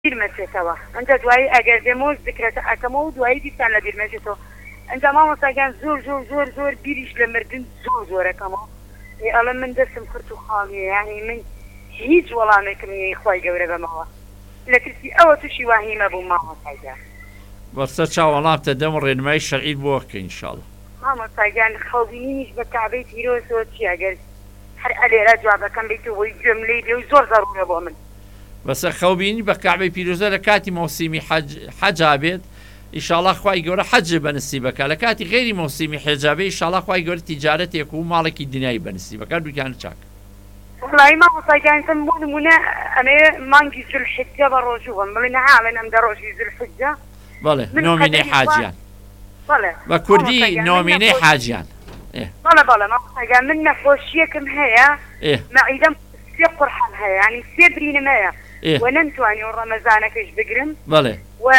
بیرمەچێتەوە ئەنجا دوایی ئەگەر دێمەوە ذکرەتە ئەکەمەوە و دوایی دیسان لە بیرمەچێتەوە ئەنجا مامۆستاگیان زۆر بیریش لە مردن زۆرەکەمەوە ئەڵە من دەستم خرت و خاڵیە یعنی من هیچ وەڵامێکم نییە خۆی گەورە بەمەوە لە ترسی ئەوە تووشی واهیمە بوو مامۆستاگیان بەسەر چاوەڵامتە دەم ڕێنمای شەرعیت بۆ بکە ئینشاڵڵا مامۆستاگیان خەڵبینینیش بە کابەی پیرۆزەوە چیە گەر هەر ئەلێرە جوابەکەم بیت و بۆی گوێم لێ بێ و زۆر ضرورە بۆ من بەسە خەوبینی بە کعبەی پیرۆزە لە کاتی مۆسیمی حەجا بێت ئینشاڵڵا خوای گەورە حەج بەنسیبەکە لە کاتی غێری مۆسیمی حێجابێ ئینشاڵڵا خوای گەورە تیجارەتێک و ماڵێکی دنیای بەنسیبەکە دوکان چاک وڵی مامۆستاگیانتم بۆ نمونە ئەمێ مانگی زولحیجە بە ڕۆژووم بڵێ نەهاڵێن ئەم دە ڕۆژی زولحیجە بەڵێ نۆمینەی حاجیان بە کوردی نۆمینەی حاجیان بەڵێ مامۆستاگیان من نەخۆشیەکم هەیە مەعیدەم سێ قورحان هەیە ینی سێ برینم هەیە ونمتواني ورمضان كيش بقرم بله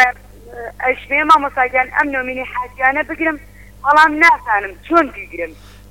واشبه ما مصاجان امنو مني حاجانا بقرم والله ناسانم شلون بقرم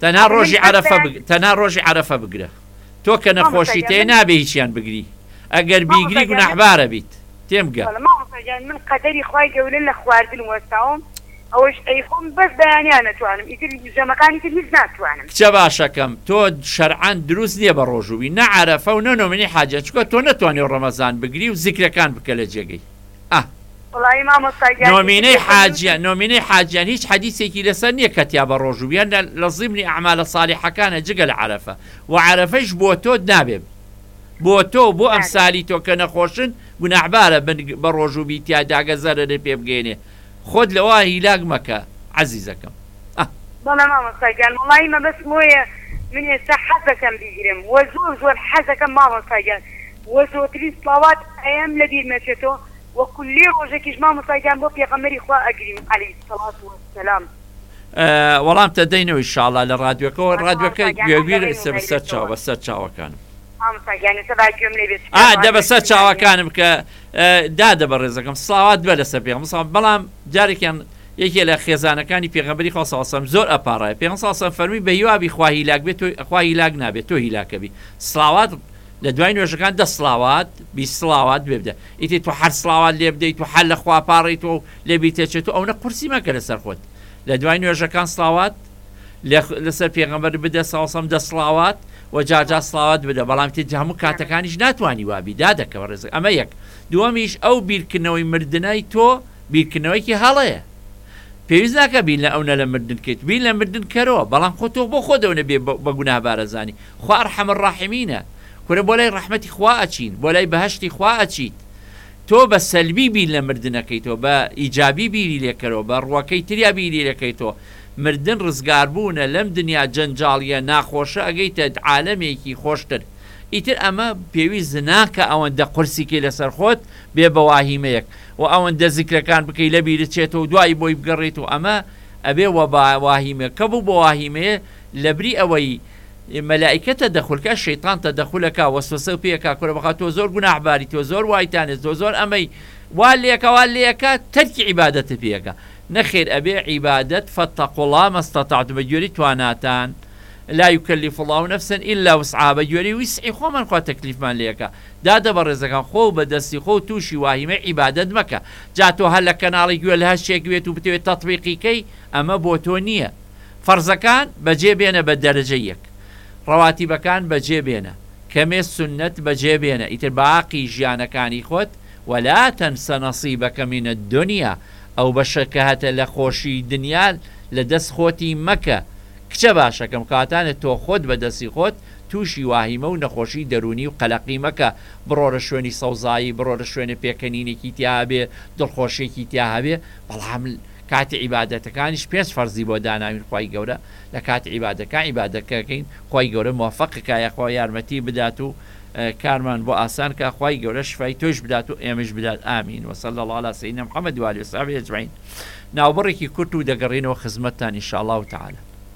تەنها ڕۆژی عەرەفە بگرە تۆ کە نەخۆشی تێ نابێ هیچیان بگری ئەگەر بیگری گوناحبارە بیت تێمگە مامۆستاگیان من قەدەری خوای گەورە لە خواردن وەستاوم ئەوەش ئەیخۆم بەس بەیانیان نەتوانم ئیتر جەمەکانی تر هیچ ناتوانم کچە باشەکەم تۆ شەرعان دروست نییە بە ڕۆژووی نە عەرەفە و نە نۆمینەی حاجە چکە تۆ نەتوانێ ڕەمەزان بگری و زیکرەکان بکە لە جێگەی وڵی مامۆستاگیان نۆمینەی حاجیان هیچ حەدیثێکی لەسەر نییە کەتیا بە ڕۆژوویان لە ضیمنی ئەعمالە ساڵحەکانە جگە لە عەرەفە و عەرەفەش بۆ تۆ نابێ بۆ تۆ بۆ ئەمسالی تۆ کە نەخۆشن گوناحبارە بە ڕۆژووبی تیاداگە زەرەرە پێ بگەێنێ خۆت لەوە هیلاک مەکە عەزیزەکەم بەڵێ مامۆستاگیان وڵی مەبەستم وەیە من ئێستا حەزەکەم بیگرم وە زۆر حەزەکەم مامۆستاگیان وە زۆرترین سڵاوات ئەیەم لە بیرمەچێتەوە وەکولی ڕۆژێکیش مامۆستاگیان بۆ پێغەمبەری خوا ئەگریم عەلەیهی سەڵات وەسەلام وەڵام تەدەینەوە ئینشاڵڵا لە ڕادیۆکەوە ڕادیۆکە گوێگویر بەسەر چاوەکانم دە بەسەر چاوەکانم کە دادە بە ڕێزەکەم سڵاوات بە لەسەر پێغەمبەر بەڵام جارێکیان یەکێ لە خێزانەکانی پێغەمبەری خوا صلی الله علیه و سلم زۆر ئەپاڕایە پێغەمبەر صلی الله علیه و سلم فەرمی بە هیوابی خوا هیلاک بێت خوا هیلاک نابێت تۆ هیلاکەبی سڵاوات لە دوای نوێژەکان 10 سڵاوات 20 سڵاوات بێ بدە ئیتر تۆ هەر سڵاوات لێ بدەیت و هەر لە خوا پاڕیت و لێ بیتێچێت و ئەو نە قورسی مەکە لەسەر خۆت لە دوای نوێژەکان سڵاوات لەسەر پێغەمبەر بدە صلی الله علیه و سلم 10 سڵاوات و جاجا سڵاوات بدە بەڵام تێ هەموو کاتەکانیش ناتوانی وابی دادەکەوە ڕێزەک ئەمە یەک دووەمیش ئەو بیرکردنەوەی مردنای تۆ بیرکردنەوەیکی هەڵەیە پێویست ناکە بین لە ئەوە لە مردن کەیت بین لە مردن کەرەوە بەڵام خۆ تۆ بۆ خۆ دەونە بێ بە گوناهبارەزانی خوا ئەرحەم الراحیمینە کورە بۆ لای ڕەحمەتی خوا ئەچین بۆ لای بەهەشتی خوا ئەچیت تۆ بە سەلبی بین لە مردنەکەیتەوە بە ئیجابی بیری لێکەرەوە بە ڕوەکەی تریا بیری لەکەیتەوە مردن ڕزگاربوونە لەم دنیا جەنجاڵیە ناخۆشە ئەگەیتە عالەمێکی خۆشتر ئیتر ئەمە پێویست ناکە ئەوەندە قورسیکەی لەسەر خۆت بێ بە واهیمەیەک و ئەوەندە زیکرەکان بکەی لە بیرچێتەوە و دوای بۆی بگەڕێت و ئەمە ئەبێ وە واهیمە کە بوو بە واهیمەیە لەبری ئەوەی مەلائیکە تەدەخولکە شەیطان تەدەخولەکە وەسوسە پێکا کورە بەخوا تۆ زۆر گوناحباری تۆ زۆر وایتانێت تۆ زۆر ئەمەی وا لێکە تەرکی عیبادەتە پێەکە نەخێر ئەبێ عیبادەت فاتقوا الله ما استطعتم بە گوێری تواناتان لا يكلف الله نفسا الا وسعها بە گوێری وسعی خۆمان خوا تەکلیفمان لێەکە دادە بە ڕێزەکان خۆ بەدەستی خۆ تووشی واهیمە عیبادەت مەکە جا تۆ هەر لە کەناڵی گوێ لە هەشتێک بێت و بتوێت تەطبیقیکەی ئەمە بۆ تۆ نییە فەرزەکان بەجێ بێنە بە دەرەجە یەک ڕەواتیبەکان بەجێ بێنە کەمێ سنت بەجێ بێنە ئیتر باقی ژیانەکانی خۆت ولا تنسى نصيبك من الدنيا ئەو بەشە کە هەتە لە خۆشی دنیا لە دەست خۆتی مەکە کچە باشەکەم کاتانە تۆ خۆت بەدەستی خۆت تووشی واهیمە و نەخۆشی دەرونی و قەلەقی مەکە بڕۆرە شوێنی سەوزایی بڕۆرە شوێنە پێکەنینێکی تیا هەبێ دڵخۆشیێکی تیا هەبێ بەڵام کاتی عیبادەتەکانیش پێش فەرزی بۆ داناوین خوای گەورە لە کاتی عیبادەکان عیبادەکەکەین خوای گەورە موفقەکایە خوا یارمەتی بدات و کارمان بۆ ئاسان کە خوای گەورە شفای تۆش بدات و ئێمەش بدات ئامین وصلی الله علی سیدنا محمد و آله و صحبه اجمعین ناوبڕێکی کورت و دەگەڕێنەوە خزمەتتان ئینشاء الله تعالی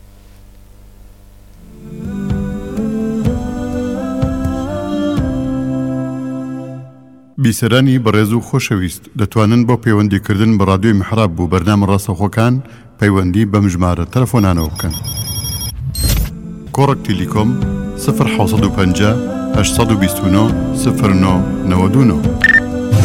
بیسەرانی بەڕێز و خۆشەویست دەتوانن بۆ پەیوەندیکردن بە ڕادیۆی محراب بوو بەرنامە ڕاستەوخۆکان پەیوەندی بەم ژمارە تەلەفۆنانەوە بکەن کۆڕک تیلیکۆم 0 850 829 09 99